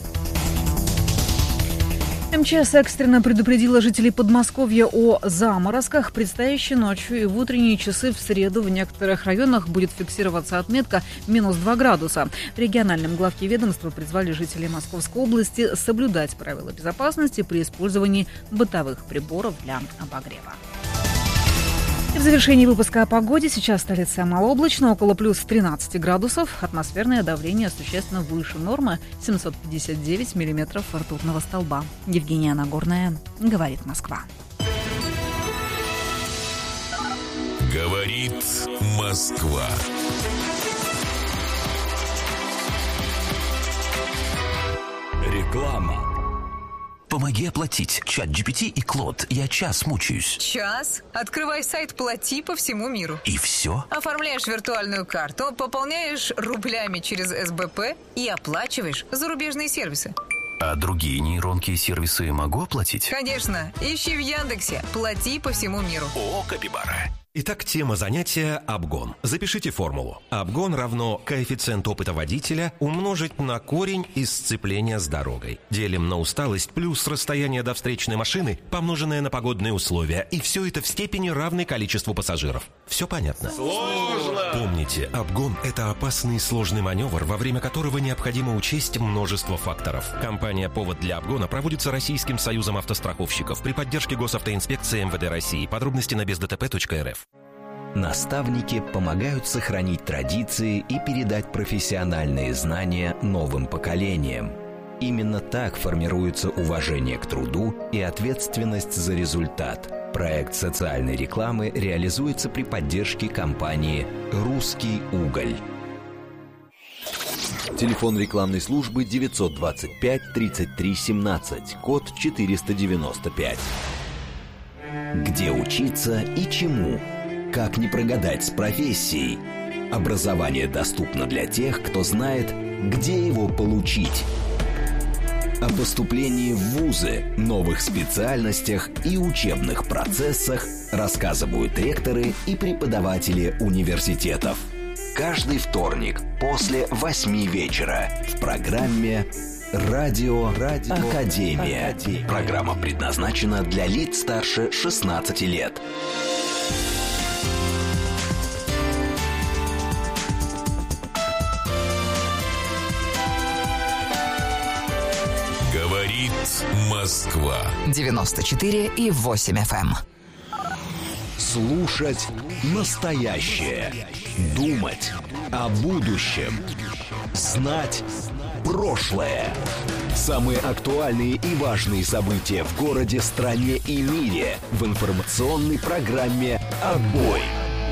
МЧС экстренно предупредила жителей Подмосковья о заморозках. Предстоящей ночью и в утренние часы в среду в некоторых районах будет фиксироваться отметка -2 градуса. В региональном главке ведомства призвали жителей Московской области соблюдать правила безопасности при использовании бытовых приборов для обогрева. И в завершении выпуска о погоде. Сейчас столица малооблачно, около плюс 13 градусов. Атмосферное давление существенно выше нормы, 759 миллиметров ртутного столба. Евгения Нагорная, говорит Москва. Говорит Москва. Реклама. Помоги оплатить. ChatGPT и Клод. Я час мучаюсь. Час? Открывай сайт «Плати» по всему миру. И все? Оформляешь виртуальную карту, пополняешь рублями через СБП и оплачиваешь зарубежные сервисы. А другие нейронки и сервисы могу оплатить? Конечно. Ищи в Яндексе «Плати по всему миру». О, Капибара. Итак, тема занятия – обгон. Запишите формулу. Обгон равно коэффициент опыта водителя умножить на корень из сцепления с дорогой. Делим на усталость плюс расстояние до встречной машины, помноженное на погодные условия. И все это в степени равной количеству пассажиров. Все понятно? Сложно! Помните, обгон – это опасный и сложный маневр, во время которого необходимо учесть множество факторов. Компания «Повод для обгона» проводится Российским союзом автостраховщиков при поддержке Госавтоинспекции МВД России. Подробности на бездтп.рф. Наставники помогают сохранить традиции и передать профессиональные знания новым поколениям. Именно так формируется уважение к труду и ответственность за результат. Проект социальной рекламы реализуется при поддержке компании «Русский уголь». Телефон рекламной службы 925 33 17, код 495. Где учиться и чему? Как не прогадать с профессией? Образование доступно для тех, кто знает, где его получить. О поступлении в вузы, новых специальностях и учебных процессах рассказывают ректоры и преподаватели университетов. Каждый вторник после 8 вечера в программе «Радио Академия». Программа предназначена для лиц старше 16 лет. Говорит Москва. 94,8 FM. Слушать настоящее. Думать о будущем. Знать прошлое. Самые актуальные и важные события в городе, стране и мире в информационной программе «Отбой».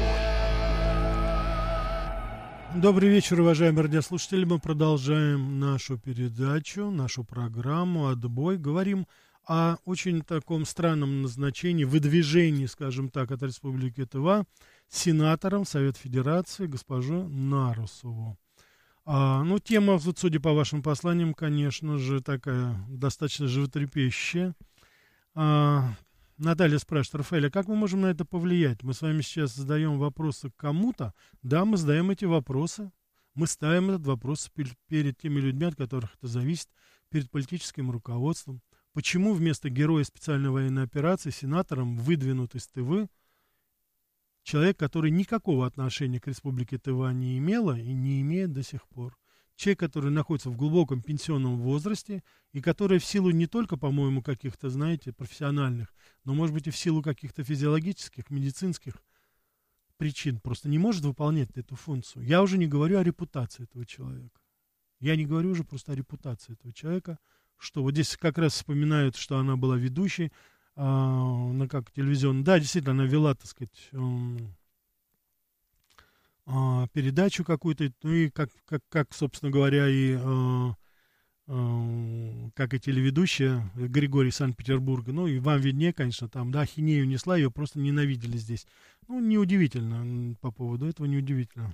Добрый вечер, уважаемые радиослушатели. Мы продолжаем нашу передачу, нашу программу «Отбой». Говорим о очень таком странном назначении, выдвижении, скажем так, от Республики Тыва сенатором Совета Федерации госпожу Нарусову. Тема, судя по вашим посланиям, конечно же, такая достаточно животрепещущая. Наталья спрашивает: Рафаэль, а как мы можем на это повлиять? Мы с вами сейчас задаем вопросы кому-то. Да, мы задаем эти вопросы. Мы ставим этот вопрос перед теми людьми, от которых это зависит, перед политическим руководством. Почему вместо героя специальной военной операции сенатором выдвинут из Тывы человек, который никакого отношения к Республике Тыва не имела и не имеет до сих пор? Человек, который находится в глубоком пенсионном возрасте и который в силу не только, по-моему, каких-то, знаете, профессиональных, но, может быть, и в силу каких-то физиологических, медицинских причин просто не может выполнять эту функцию. Я уже не говорю о репутации этого человека. Я не говорю уже просто о репутации этого человека, что вот здесь как раз вспоминают, что она была ведущей на телевизионном. Да, действительно, она вела, так сказать, передачу какую-то, ну и как собственно говоря, и как и телеведущая Григорий Санкт-Петербурга. Ну и вам виднее, конечно, там, да, ахинею несла, ее просто ненавидели здесь. Ну, неудивительно по поводу этого, неудивительно.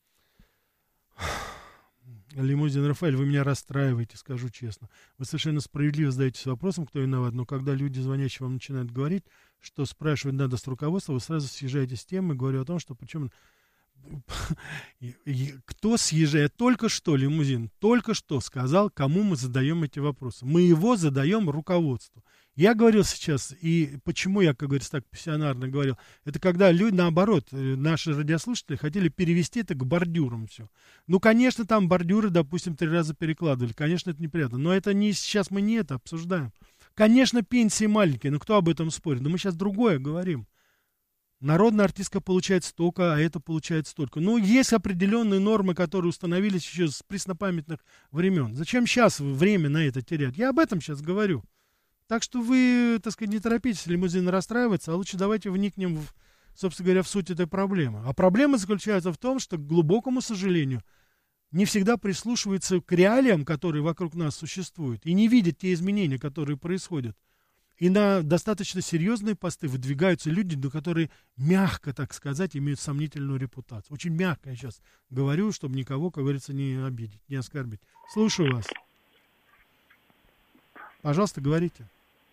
Лимузин Рафаэль, вы меня расстраиваете, скажу честно. Вы совершенно справедливо задаетесь вопросом, кто виноват, но когда люди, звонящие вам, начинают говорить, что спрашивать надо с руководства, вы сразу съезжаете с темы и говорю о том, что почему... Кто съезжает? Только что Лимузин только что сказал, кому мы задаем эти вопросы. Мы его задаем руководству. Я говорил сейчас, и почему я, как говорится, так пассионарно говорил, это когда люди, наоборот, наши радиослушатели хотели перевести это к бордюрам все. Ну, конечно, там бордюры, допустим, 3 раза перекладывали, конечно, это неприятно, но это не сейчас мы не это обсуждаем. Конечно, пенсии маленькие, но кто об этом спорит? Но мы сейчас другое говорим. Народная артистка получает столько, а это получает столько. Ну, есть определенные нормы, которые установились еще с преснопамятных времен. Зачем сейчас время на это терять? Я об этом сейчас говорю. Так что вы, так сказать, не торопитесь, Лимузин расстраивается, а лучше давайте вникнем, собственно говоря, в суть этой проблемы. А проблема заключается в том, что, к глубокому сожалению, не всегда прислушивается к реалиям, которые вокруг нас существуют, и не видит те изменения, которые происходят. И на достаточно серьезные посты выдвигаются люди, которые, мягко так сказать, имеют сомнительную репутацию. Очень мягко я сейчас говорю, чтобы никого, как говорится, не обидеть, не оскорбить. Слушаю вас. Пожалуйста, говорите.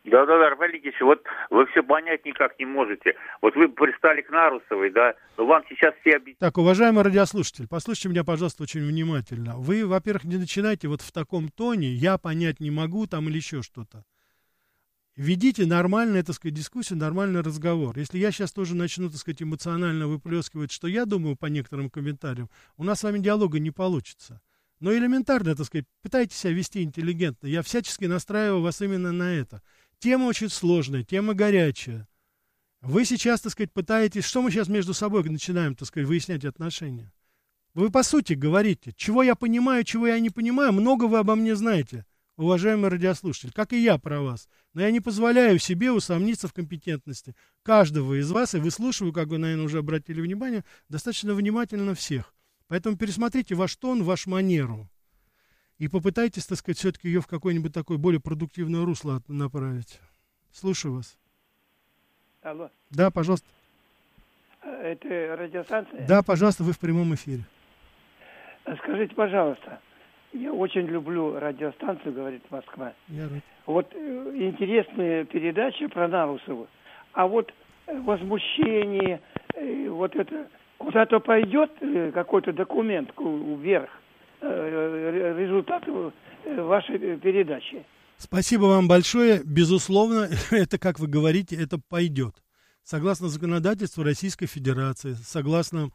Да, Рафаэль Никитич, вот вы все понять никак не можете. Вот вы пристали к Нарусовой, да, но вам сейчас все объясняют. Так, уважаемый радиослушатель, послушайте меня, пожалуйста, очень внимательно. Вы, во-первых, не начинайте вот в таком тоне, я понять не могу там или еще что-то. Ведите нормальную, так сказать, дискуссию, нормальный разговор. Если я сейчас тоже начну, так сказать, эмоционально выплескивать, что я думаю по некоторым комментариям, у нас с вами диалога не получится. Но элементарно, так сказать, пытайтесь себя вести интеллигентно. Я всячески настраиваю вас именно на это. Тема очень сложная, тема горячая. Вы сейчас, так сказать, пытаетесь... Что мы сейчас между собой начинаем, так сказать, выяснять отношения? Вы по сути говорите, чего я понимаю, чего я не понимаю. Много вы обо мне знаете, уважаемый радиослушатель, как и я про вас. Но я не позволяю себе усомниться в компетентности каждого из вас, и выслушиваю, как вы, наверное, уже обратили внимание, достаточно внимательно всех. Поэтому пересмотрите ваш тон, вашу манеру. И попытайтесь, так сказать, все-таки ее в какое-нибудь такое более продуктивное русло направить. Слушаю вас. Алло. Да, пожалуйста. Это радиостанция? Да, пожалуйста, вы в прямом эфире. Скажите, пожалуйста, я очень люблю радиостанцию, говорит Москва. Я рад. Вот интересная передача про Нарусову. А вот возмущение, вот это, куда-то пойдет какой-то документ вверх, результат вашей передачи. Спасибо вам большое. Безусловно, это, как вы говорите, это пойдет. Согласно законодательству Российской Федерации, согласно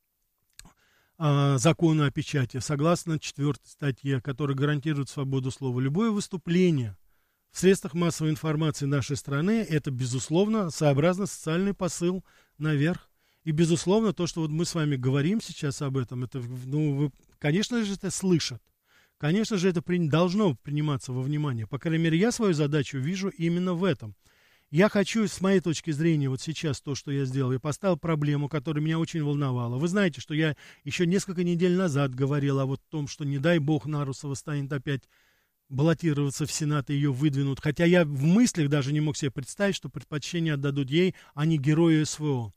закону о печати, согласно 4 статье, которая гарантирует свободу слова, любое выступление в средствах массовой информации нашей страны, это, безусловно, сообразно социальный посыл наверх. И, безусловно, то, что вот мы с вами говорим сейчас об этом, это, вы, конечно же, это слышат. Конечно же, это должно приниматься во внимание. По крайней мере, я свою задачу вижу именно в этом. Я хочу, с моей точки зрения, вот сейчас то, что я сделал, я поставил проблему, которая меня очень волновала. Вы знаете, что я еще несколько недель назад говорил о том, что, не дай бог, Нарусова станет опять баллотироваться в Сенат и ее выдвинут. Хотя я в мыслях даже не мог себе представить, что предпочтение отдадут ей, а не герою СВО.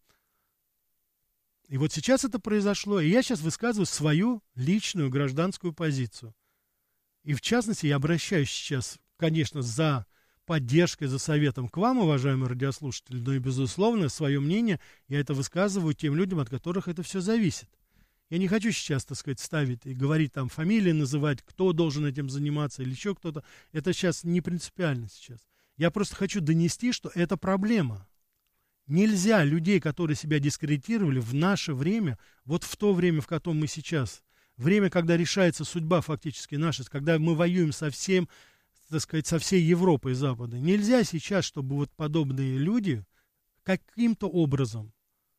И вот сейчас это произошло, и я сейчас высказываю свою личную гражданскую позицию. И в частности, я обращаюсь сейчас, конечно, за поддержкой, за советом к вам, уважаемые радиослушатели, но и, безусловно, свое мнение я это высказываю тем людям, от которых это все зависит. Я не хочу сейчас, так сказать, ставить и говорить там фамилии, называть, кто должен этим заниматься или еще кто-то. Это сейчас не принципиально сейчас. Я просто хочу донести, что это проблема. Нельзя людей, которые себя дискредитировали в наше время, вот в то время, в котором мы сейчас, время, когда решается судьба фактически наша, когда мы воюем со всем, так сказать, со всей Европой и Западом. Нельзя сейчас, чтобы вот подобные люди каким-то образом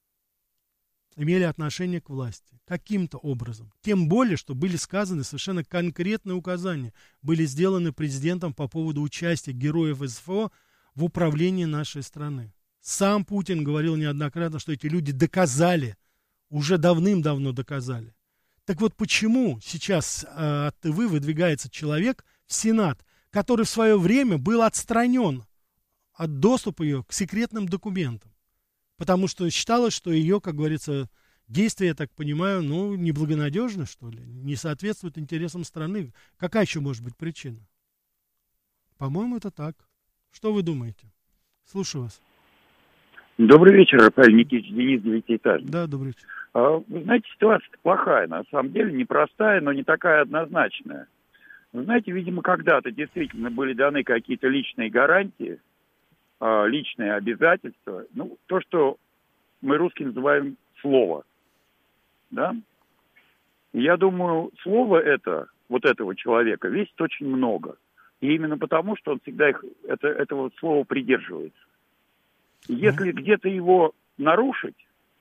имели отношение к власти. Каким-то образом. Тем более, что были сказаны совершенно конкретные указания, были сделаны президентом по поводу участия героев СВО в управлении нашей страны. Сам Путин говорил неоднократно, что эти люди доказали, уже давным-давно доказали. Так вот, почему сейчас от ТВ выдвигается человек в Сенат, который в свое время был отстранен от доступа ее к секретным документам? Потому что считалось, что ее, как говорится, действия, я так понимаю, неблагонадежны, что ли, не соответствуют интересам страны. Какая еще может быть причина? По-моему, это так. Что вы думаете? Слушаю вас. Добрый вечер, Рафаэль Никитич, Денис, девятиэтажный. Да, добрый вечер. Вы знаете, ситуация плохая, на самом деле, непростая, но не такая однозначная. Вы знаете, видимо, когда-то действительно были даны какие-то личные гарантии, личные обязательства. То, что мы русские называем слово. Да? И я думаю, слово это, вот этого человека, весит очень много. И именно потому, что он всегда этого слова придерживается. Если где-то его нарушить,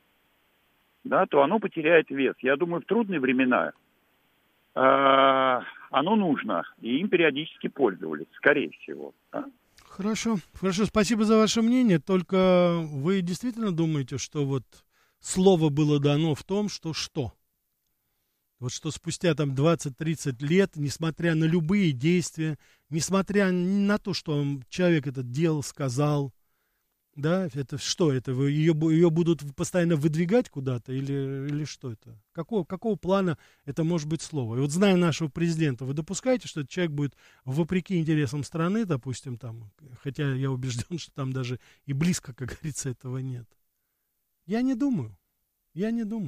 да, то оно потеряет вес. Я думаю, в трудные времена оно нужно, и им периодически пользовались, скорее всего. Да? Хорошо, спасибо за ваше мнение. Только вы действительно думаете, что вот слово было дано в том, что? Вот что спустя там 20-30 лет, несмотря на любые действия, несмотря на то, что человек это делал, сказал, Да, это что это? Ее будут постоянно выдвигать куда-то или что это? Какого плана это может быть слово? И вот зная нашего президента, вы допускаете, что этот человек будет вопреки интересам страны, допустим, там, хотя я убежден, что там даже и близко, как говорится, этого нет. Я не думаю. И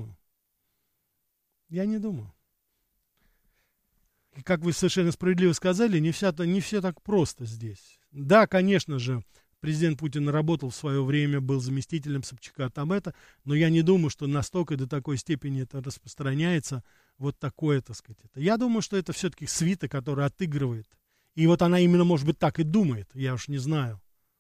как вы совершенно справедливо сказали, не все так просто здесь. Да, конечно же, президент Путин работал в свое время, был заместителем Собчака, но я не думаю, что настолько до такой степени это распространяется, вот такое, так сказать. Я думаю, что это все-таки свита, которая отыгрывает. И вот она именно, может быть, так и думает, я уж не знаю.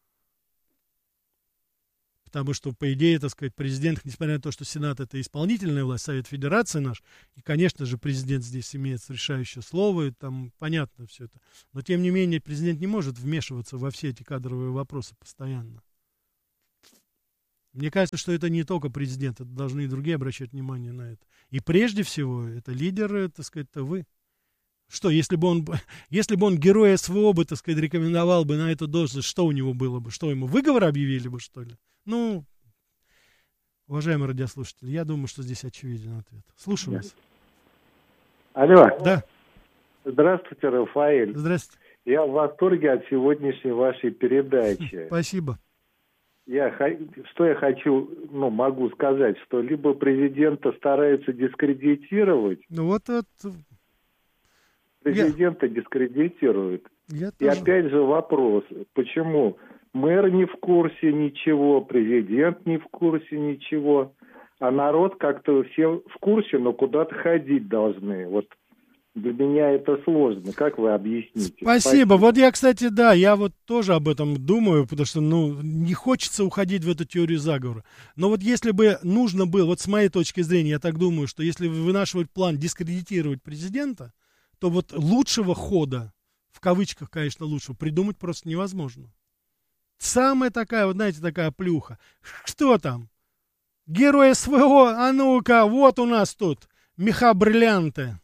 Потому что, по идее, так сказать, президент, несмотря на то, что Сенат — это исполнительная власть, Совет Федерации наш, и, конечно же, президент здесь имеет решающее слово, и там понятно все это. Но, тем не менее, президент не может вмешиваться во все эти кадровые вопросы постоянно. Мне кажется, что это не только президент, это должны и другие обращать внимание на это. И прежде всего, это лидеры, так сказать, это вы. Что, если бы он герой СВО бы, так сказать, рекомендовал бы на эту должность, что у него было бы? Что, ему выговор объявили бы, что ли? Ну, уважаемые радиослушатели, я думаю, что здесь очевиден ответ. Слушаю вас. Алло. Да. Здравствуйте, Рафаэль. Здравствуйте. Я в восторге от сегодняшней вашей передачи. Спасибо. Что я хочу, могу сказать, что либо президента стараются дискредитировать. Ну вот это... Президента дискредитируют. И опять же вопрос, почему мэр не в курсе ничего, президент не в курсе ничего, а народ как-то все в курсе, но куда-то ходить должны. Вот для меня это сложно. Как вы объясните? Спасибо. Вот я, кстати, я вот тоже об этом думаю, потому что, не хочется уходить в эту теорию заговора. Но вот если бы нужно было, вот с моей точки зрения, я так думаю, что если вынашивать план дискредитировать президента, то вот лучшего хода, в кавычках, конечно, лучшего, придумать просто невозможно. Самая такая, вот знаете, такая плюха. Что там? Герой СВО, а ну-ка, вот у нас тут меха бриллианты.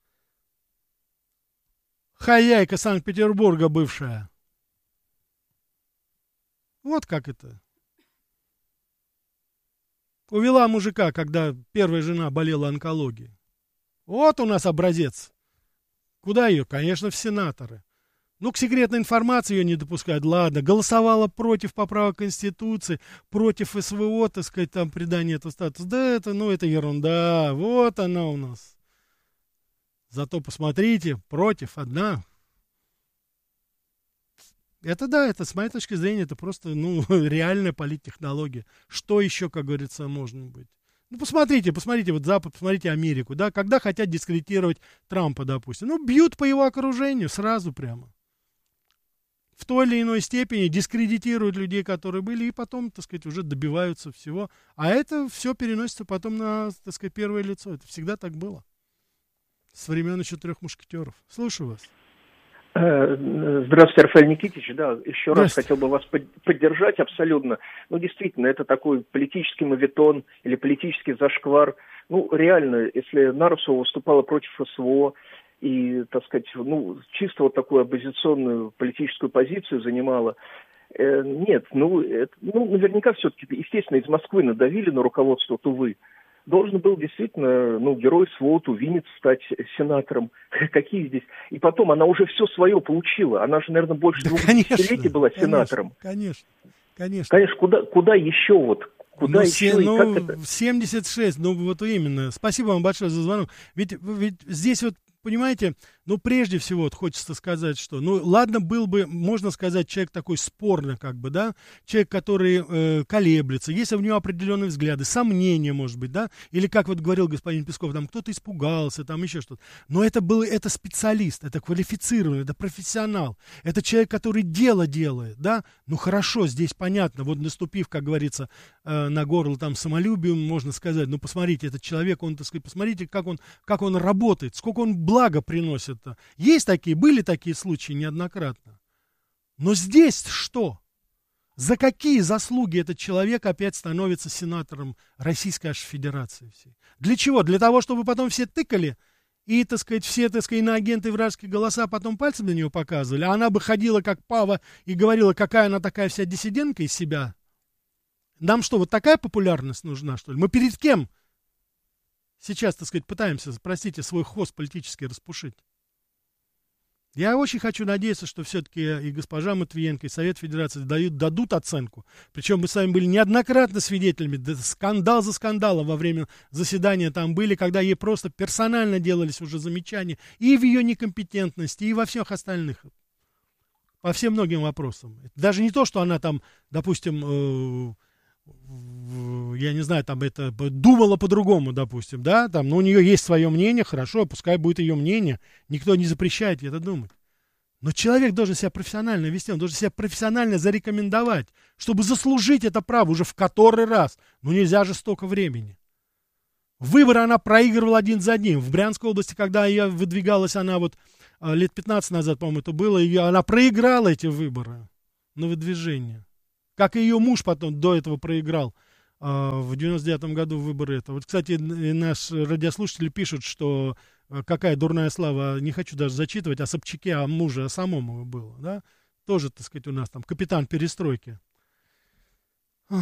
Хозяйка Санкт-Петербурга бывшая. Вот как это. Увела мужика, когда первая жена болела онкологией. Вот у нас образец. Куда ее? Конечно, в сенаторы. К секретной информации ее не допускают. Ладно, голосовала против поправок Конституции, против СВО, так сказать, там, придания этого статуса. Да, это ерунда. Вот она у нас. Зато посмотрите, против одна. Это, с моей точки зрения, это просто, реальная политтехнология. Что еще, как говорится, может быть? Посмотрите, вот Запад, посмотрите Америку, да, когда хотят дискредитировать Трампа, допустим. Бьют по его окружению сразу прямо. В той или иной степени дискредитируют людей, которые были, и потом, так сказать, уже добиваются всего. А это все переносится потом на, так сказать, первое лицо. Это всегда так было. С времен еще 3 мушкетеров. Слушаю вас. Здравствуйте, Рафаэль Никитич. Да, еще раз хотел бы вас поддержать абсолютно. Действительно, это такой политический моветон или политический зашквар. Реально, если Нарусова выступала против СВО и, так сказать, чисто вот такую оппозиционную политическую позицию занимала, нет, наверняка все-таки, естественно, из Москвы надавили на руководство Тувы. Должен был действительно, герой СВО Тувинец стать сенатором. Какие здесь? И потом, она уже все свое получила. Она же, наверное, больше 2 десятилетий была сенатором. Конечно. Конечно, куда еще вот? Куда еще? 76, вот именно. Спасибо вам большое за звонок. Ведь здесь вот, понимаете, прежде всего хочется сказать, что, ладно, был бы, можно сказать, человек такой спорный, как бы, да, человек, который колеблется, есть у него определенные взгляды, сомнения, может быть, да, или, как вот говорил господин Песков, там кто-то испугался, там еще что-то. Но это специалист, это квалифицированный, это профессионал, это человек, который дело делает, да. Хорошо, здесь понятно, вот наступив, как говорится, на горло там самолюбием, можно сказать, посмотрите, этот человек, он, так сказать, посмотрите, как он работает, сколько он блага приносит. Есть были такие случаи неоднократно. Но здесь что? За какие заслуги этот человек опять становится сенатором Российской Федерации всей? Для чего? Для того, чтобы потом все тыкали и, так сказать, все, так сказать, иноагенты и вражеские голоса потом пальцем на него показывали, а она бы ходила как пава и говорила, какая она такая вся диссидентка из себя. Нам что, вот такая популярность нужна, что ли? Мы перед кем сейчас, так сказать, пытаемся, простите, свой хвост политически распушить? Я очень хочу надеяться, что все-таки и госпожа Матвиенко, и Совет Федерации дадут оценку. Причем мы с вами были неоднократно свидетелями, да, скандал за скандалом во время заседания там были, когда ей просто персонально делались уже замечания и в ее некомпетентности, и во всех остальных. По всем многим вопросам. Даже не то, что она там, допустим, я не знаю, там это думала по-другому, допустим, да, там, но у нее есть свое мнение, хорошо, пускай будет ее мнение, никто не запрещает ей это думать. Но человек должен себя профессионально вести, он должен себя профессионально зарекомендовать, чтобы заслужить это право уже в который раз. Ну нельзя же столько времени. Выборы она проигрывала один за одним. В Брянской области, когда ее выдвигалась, она вот лет 15 назад, по-моему, это было, и она проиграла эти выборы на выдвижение. Как и ее муж потом до этого проиграл в 99-м году выборы. Это. Вот, кстати, наши радиослушатели пишут, что какая дурная слава, не хочу даже зачитывать, о Собчаке, о муже, о самом его было. Да? Тоже, так сказать, у нас там капитан перестройки. Ой.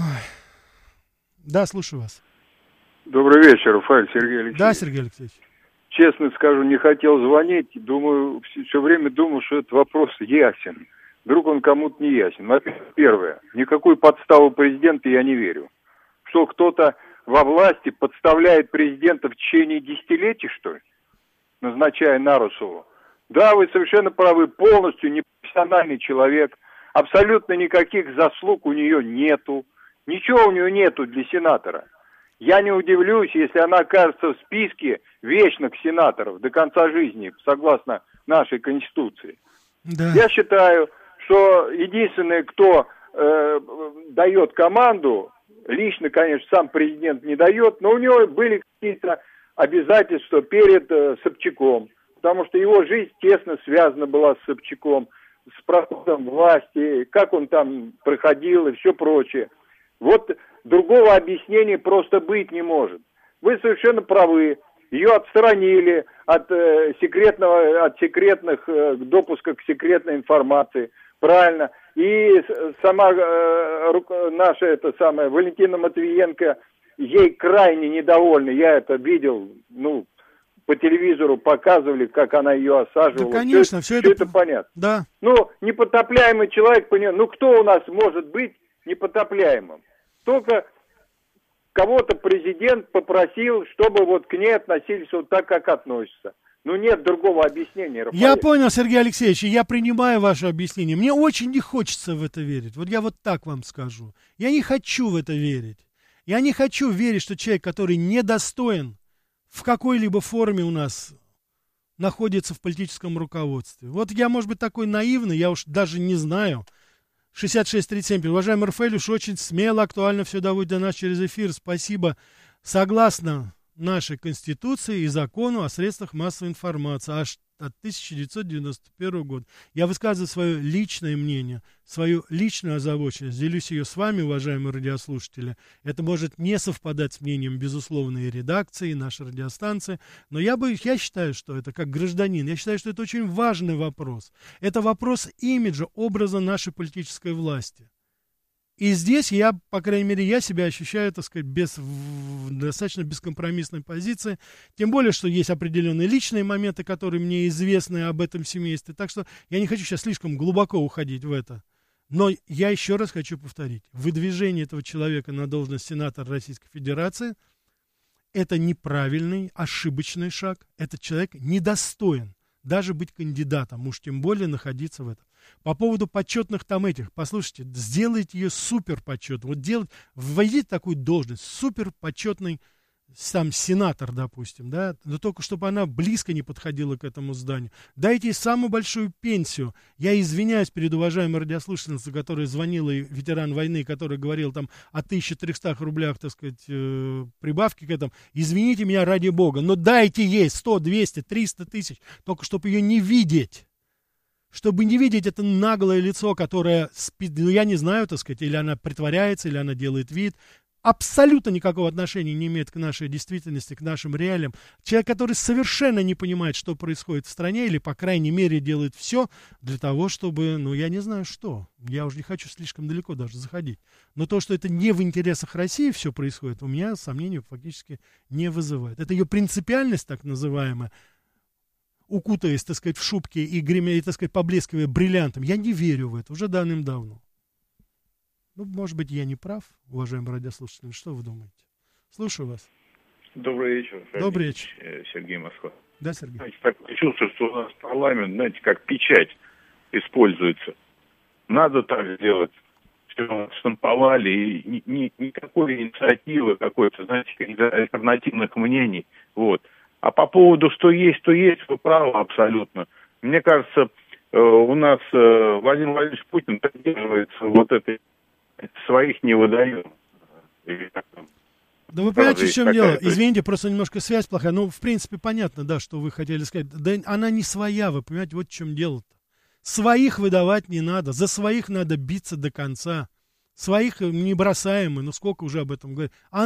Да, слушаю вас. Добрый вечер, Рафаэль Сергей Алексеевич. Да, Сергей Алексеевич. Честно скажу, не хотел звонить. Думаю, все время думал, что этот вопрос ясен. Вдруг он кому-то не ясен. Первое. Никакой подставы президента я не верю. Что кто-то во власти подставляет президента в течение десятилетий, что ли? Назначая Нарусову. Да, вы совершенно правы. Полностью непрофессиональный человек. Абсолютно никаких заслуг у нее нету. Ничего у нее нету для сенатора. Я не удивлюсь, если она окажется в списке вечных сенаторов до конца жизни, согласно нашей Конституции. Да. Я считаю, что единственный, кто дает команду, лично, конечно, сам президент не дает, но у него были какие-то обязательства перед Собчаком, потому что его жизнь тесно связана была с Собчаком, с проходом власти, как он там проходил и все прочее. Вот другого объяснения просто быть не может. Вы совершенно правы. Ее отстранили от секретных допуска к секретной информации. Правильно. И сама наша Валентина Матвиенко ей крайне недовольна. Я это видел, по телевизору показывали, как она ее осаживала. Да, конечно, все это понятно. Да. Непотопляемый человек, кто у нас может быть непотопляемым? Только кого-то президент попросил, чтобы вот к ней относились вот так, как относятся. Нет другого объяснения, Рафаэль. Я понял, Сергей Алексеевич, я принимаю ваше объяснение. Мне очень не хочется в это верить. Вот я вот так вам скажу. Я не хочу в это верить. Я не хочу верить, что человек, который недостоин в какой-либо форме у нас находится в политическом руководстве. Вот я, может быть, такой наивный, я уж даже не знаю. 6637. Уважаемый Рафаэль, уж очень смело, актуально все доводит до нас через эфир. Спасибо. Согласно нашей Конституции и закону о средствах массовой информации аж от 1991 года. Я высказываю свое личное мнение, свою личную озабоченность. Делюсь ее с вами, уважаемые радиослушатели. Это может не совпадать с мнением, безусловно, и редакции, и нашей радиостанции. Но я считаю, что это как гражданин, я считаю, что это очень важный вопрос. Это вопрос имиджа, образа нашей политической власти. И здесь я, по крайней мере, я себя ощущаю, так сказать, в достаточно бескомпромиссной позиции. Тем более, что есть определенные личные моменты, которые мне известны об этом семействе. Так что я не хочу сейчас слишком глубоко уходить в это. Но я еще раз хочу повторить. Выдвижение этого человека на должность сенатора Российской Федерации – это неправильный, ошибочный шаг. Этот человек недостоин даже быть кандидатом, уж тем более находиться в этом. По поводу почетных там этих, послушайте, сделайте ее супер почетной. Вот вводите такую должность, супер почетный сам сенатор, допустим, да, но только чтобы она близко не подходила к этому зданию. Дайте ей самую большую пенсию. Я извиняюсь перед уважаемой радиослушательницей, которая звонила, и ветеран войны, который говорил там о 1300 рублях, так сказать, прибавки к этому. Извините меня ради бога, но дайте ей 100, 200, 300 тысяч, только чтобы ее не видеть. Чтобы не видеть это наглое лицо, которое спит, я не знаю, так сказать, или она притворяется, или она делает вид. абсолютно никакого отношения не имеет к нашей действительности, к нашим реалиям. Человек, который совершенно не понимает, что происходит в стране, или, по крайней мере, делает все для того, чтобы, ну, я не знаю что. Я уже не хочу слишком далеко даже заходить. Но то, что это не в интересах России все происходит, у меня сомнений фактически не вызывает. Это ее принципиальность, так называемая, укутаясь, так сказать, в шубке и гремя, и, так сказать, поблескивая бриллиантом. Я не верю в это уже давным-давно. Ну, может быть, я не прав, уважаемые радиослушатели. Что вы думаете? Слушаю вас. Добрый вечер. Добрый вечер. Сергей, Москва. Да, Сергей. Знаете, такое чувство, что у нас парламент, знаете, как печать используется. Надо так сделать. Все штамповали, и никакой инициативы какой-то, знаете, альтернативных мнений. Вот. А по поводу, что есть, вы правы абсолютно. Мне кажется, у нас Владимир Владимирович Путин придерживается вот этой своих не выдаем. Да вы понимаете, в чем дело? Извините, просто немножко связь плохая. Ну, в принципе, понятно, да, что вы хотели сказать. Да она не своя, вы понимаете, вот в чем дело-то. Своих выдавать не надо, за своих надо биться до конца. Своих не бросаем мы, ну сколько уже об этом говорим.